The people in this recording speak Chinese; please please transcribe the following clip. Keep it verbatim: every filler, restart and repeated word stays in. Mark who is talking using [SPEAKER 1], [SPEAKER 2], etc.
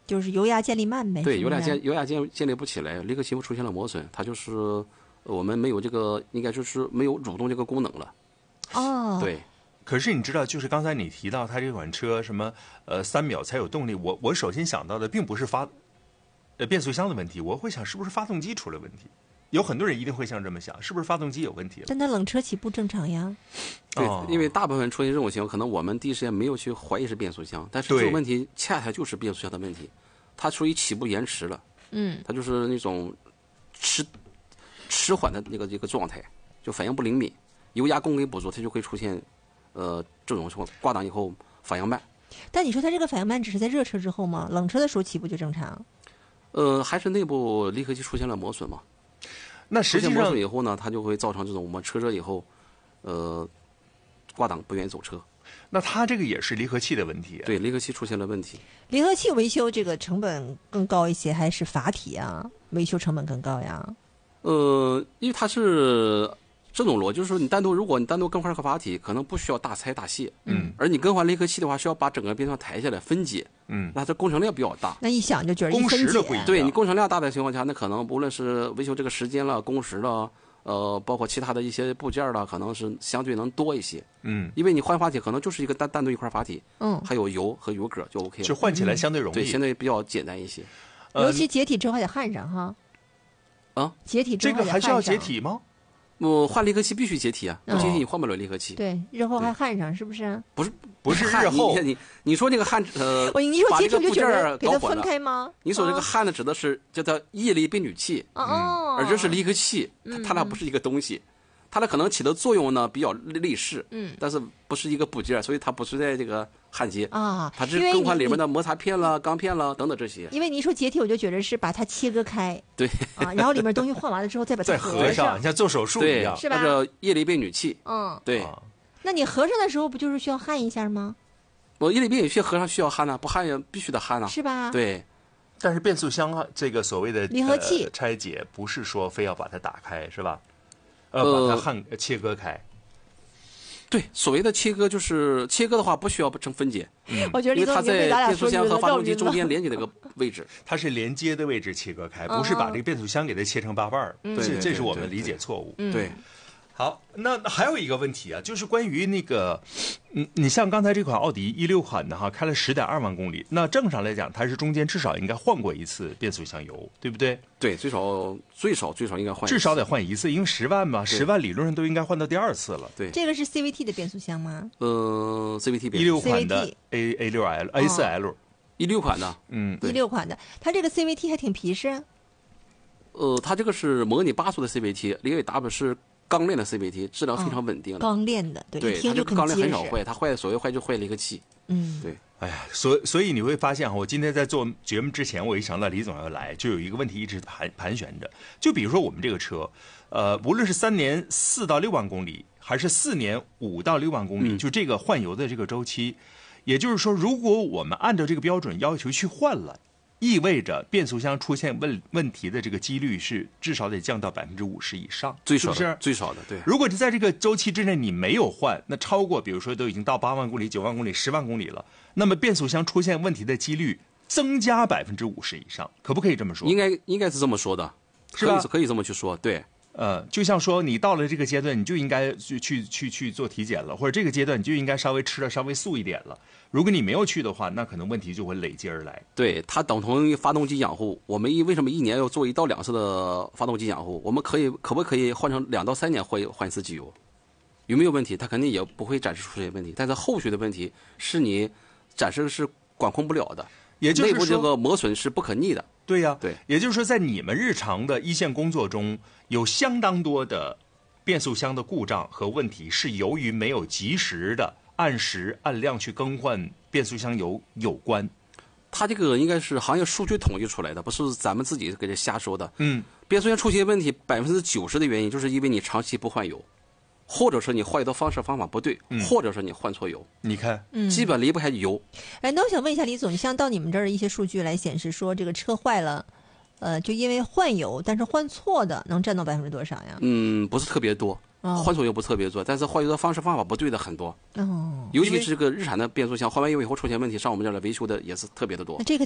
[SPEAKER 1] 就是油压建立慢呗。
[SPEAKER 2] 对，油压建油压建建立不起来，离合器出现了磨损，它就是我们没有这个，应该就是没有蠕动这个功能了。
[SPEAKER 1] 哦，
[SPEAKER 2] 对。
[SPEAKER 3] 可是你知道，就是刚才你提到它这款车什么呃三秒才有动力，我我首先想到的并不是发呃变速箱的问题，我会想是不是发动机出了问题。有很多人一定会像这么想，是不是发动机有问题了？
[SPEAKER 1] 但它冷车起步正常呀。
[SPEAKER 2] 对，
[SPEAKER 3] 哦、
[SPEAKER 2] 因为大部分出现这种情况，可能我们第一时间没有去怀疑是变速箱，但是这个问题恰恰就是变速箱的问题，它属于起步延迟了。
[SPEAKER 1] 嗯，
[SPEAKER 2] 它就是那种迟迟缓的那个这个状态，就反应不灵敏，油压供给不足，它就会出现呃这种情况，挂档以后反应慢。
[SPEAKER 1] 但你说它这个反应慢只是在热车之后吗？冷车的时候起步就正常？
[SPEAKER 2] 呃，还是内部离合器出现了磨损嘛？
[SPEAKER 3] 那实际上
[SPEAKER 2] 磨损以后呢，它就会造成这种我们车热以后，呃，挂档不愿意走车。
[SPEAKER 3] 那它这个也是离合器的问题、啊。
[SPEAKER 2] 对，离合器出现了问题。
[SPEAKER 1] 离合器维修这个成本更高一些，还是阀体啊维修成本更高呀？
[SPEAKER 2] 呃，因为它是这种逻辑，就是说你单独，如果你单独更换个阀体，可能不需要大拆大卸，
[SPEAKER 3] 嗯，
[SPEAKER 2] 而你更换离合器的话，需要把整个变速箱抬下来分解，
[SPEAKER 3] 嗯，
[SPEAKER 2] 那这工程量比较大。
[SPEAKER 1] 那一想就觉得一
[SPEAKER 3] 工
[SPEAKER 1] 分解
[SPEAKER 3] 时的不一样，
[SPEAKER 2] 对你工程量大的情况下，那可能无论是维修这个时间了、工时了，呃，包括其他的一些部件了，可能是相对能多一些。
[SPEAKER 3] 嗯，
[SPEAKER 2] 因为你换阀体可能就是一个单单独一块阀体，
[SPEAKER 1] 嗯，
[SPEAKER 2] 还有油和油格就 OK 了，
[SPEAKER 3] 就换起来相对容易，
[SPEAKER 2] 对，相对比较简单一些。
[SPEAKER 1] 尤其解体之后还得焊上哈。
[SPEAKER 2] 啊，
[SPEAKER 1] 解体之后
[SPEAKER 3] 这个还需要解体吗？
[SPEAKER 2] 我换离合器必须解体啊，不解体
[SPEAKER 1] 哦
[SPEAKER 2] 你换不了离合器。
[SPEAKER 1] 对，日后还焊上是不是？
[SPEAKER 2] 不是
[SPEAKER 3] 不是
[SPEAKER 2] 焊
[SPEAKER 3] 日后
[SPEAKER 2] 你你你说那个焊呃，
[SPEAKER 1] 我你说
[SPEAKER 2] 把这个部
[SPEAKER 1] 解体就觉
[SPEAKER 2] 件儿
[SPEAKER 1] 得给它分
[SPEAKER 2] 搞混了。
[SPEAKER 1] 开吗？
[SPEAKER 2] 你说这个
[SPEAKER 1] 啊
[SPEAKER 2] 焊的指的是叫它液力变矩器，
[SPEAKER 1] 哦，
[SPEAKER 2] 而这是离合器，它它俩不是一个东西。它的可能起的作用呢比较类似，
[SPEAKER 1] 嗯，
[SPEAKER 2] 但是不是一个部件，所以它不存在这个焊接
[SPEAKER 1] 啊，
[SPEAKER 2] 它是
[SPEAKER 1] 因为
[SPEAKER 2] 更换
[SPEAKER 1] 你
[SPEAKER 2] 里面的摩擦片了、钢片了等等这些。
[SPEAKER 1] 因为你一说解体，我就觉得是把它切割开，
[SPEAKER 2] 对
[SPEAKER 1] 啊，然后里面东西换完了之后再把它
[SPEAKER 3] 再合上，像做手术一样，
[SPEAKER 1] 是吧？
[SPEAKER 2] 那叫液力变矩器，
[SPEAKER 1] 嗯，
[SPEAKER 2] 对。
[SPEAKER 3] 啊
[SPEAKER 1] 那你合上的时候不就是需要焊一下吗？
[SPEAKER 2] 我液力变矩器合上需要焊呢，不焊也必须得焊呢，
[SPEAKER 1] 是吧？
[SPEAKER 2] 对。
[SPEAKER 3] 但是变速箱啊，这个所谓的
[SPEAKER 1] 离合器、
[SPEAKER 3] 呃、拆解，不是说非要把它打开，是吧？呃，把它焊切割开。
[SPEAKER 2] 对，所谓的切割就是切割的话，不需要成分解，
[SPEAKER 3] 嗯、
[SPEAKER 1] 我觉得
[SPEAKER 2] 因为它在变速箱和发动机
[SPEAKER 1] 中
[SPEAKER 2] 中间连接的一个位置，
[SPEAKER 3] 它是连接的位置切割开，不是把这个变速箱给它切成八瓣儿。
[SPEAKER 1] 嗯、
[SPEAKER 3] 这这是我们理解错误。
[SPEAKER 1] 嗯、
[SPEAKER 2] 对。
[SPEAKER 3] 好，那还有一个问题啊，就是关于那个，嗯，你像刚才这款奥迪一六款的哈，开了十点二万公里，那正常来讲，它是中间至少应该换过一次变速箱油，对不对？
[SPEAKER 2] 对，最少最少最少应该换一次，
[SPEAKER 3] 至少得换一次，因为十万嘛，十万理论上都应该换到第二次了。
[SPEAKER 2] 对，
[SPEAKER 1] 这个是 C V T 的变速箱吗？
[SPEAKER 2] 呃 ，C V T 变
[SPEAKER 3] 一六款的 A A 六 L A 四 L，
[SPEAKER 2] 一六款的，
[SPEAKER 3] 嗯，
[SPEAKER 1] 一六款的，它这个 C V T 还挺皮实。
[SPEAKER 2] 呃，它这个是模拟八速的 C V T， 零 A W 是钢链的 C V T， 质量非常稳定的。
[SPEAKER 1] 哦、钢链的，对，
[SPEAKER 2] 对，
[SPEAKER 1] 一听就
[SPEAKER 2] 它这个钢链很少
[SPEAKER 1] 结实
[SPEAKER 2] 坏，它坏所谓坏就坏离合器。
[SPEAKER 1] 嗯，
[SPEAKER 2] 对。
[SPEAKER 3] 哎呀，所所以你会发现哈，我今天在做节目之前，我一想到李总要来，就有一个问题一直盘盘旋着。就比如说我们这个车，呃，无论是三年四到六万公里，还是四年五到六万公里，
[SPEAKER 2] 嗯、
[SPEAKER 3] 就这个换油的这个周期，也就是说，如果我们按照这个标准要求去换了，意味着变速箱出现问问题的这个几率是至少得降到百分之五十以上，
[SPEAKER 2] 最少的，
[SPEAKER 3] 是不是
[SPEAKER 2] 最少的，对。
[SPEAKER 3] 如果你在这个周期之内你没有换，那超过比如说都已经到八万公里、九万公里、十万公里了，那么变速箱出现问题的几率增加百分之五十以上，可不可以这么说？
[SPEAKER 2] 应该应该是这么说的，
[SPEAKER 3] 是吧？
[SPEAKER 2] 可以可以这么去说，对。
[SPEAKER 3] 呃，就像说你到了这个阶段，你就应该去去去去做体检了，或者这个阶段你就应该稍微吃的稍微素一点了。如果你没有去的话，那可能问题就会累积而来。
[SPEAKER 2] 对，它等同于发动机养护。我们一为什么一年要做一到两次的发动机养护？我们可以可不可以换成两到三年换换一次机油？有没有问题？它肯定也不会展示出这些问题，但是后续的问题是你展示是管控不了的，
[SPEAKER 3] 也就是
[SPEAKER 2] 内部这个磨损是不可逆的。
[SPEAKER 3] 对呀、啊，
[SPEAKER 2] 对，
[SPEAKER 3] 也就是说，在你们日常的一线工作中，有相当多的变速箱的故障和问题是由于没有及时的按时按量去更换变速箱油有关。
[SPEAKER 2] 它这个应该是行业数据统计出来的，不是咱们自己给这瞎说的。
[SPEAKER 3] 嗯，
[SPEAKER 2] 变速箱出现问题，百分之九十的原因就是因为你长期不换油，或者是你换油的方式方法不对，
[SPEAKER 3] 嗯、
[SPEAKER 2] 或者是你换错油。
[SPEAKER 3] 你看，
[SPEAKER 1] 嗯，
[SPEAKER 2] 基本离不开油。
[SPEAKER 1] 哎，那我想问一下李总，你像到你们这儿的一些数据来显示说，这个车坏了，呃，就因为换油，但是换错的能占到百分之多少呀？
[SPEAKER 2] 嗯，不是特别多。
[SPEAKER 1] 哦、
[SPEAKER 2] 换错油不特别多，但是换油的方式方法不对的很多。
[SPEAKER 1] 哦，
[SPEAKER 2] 尤其是这个日产的变速箱换完油以后出现问题，上我们这儿来维修的也是特别的多。
[SPEAKER 1] 那这个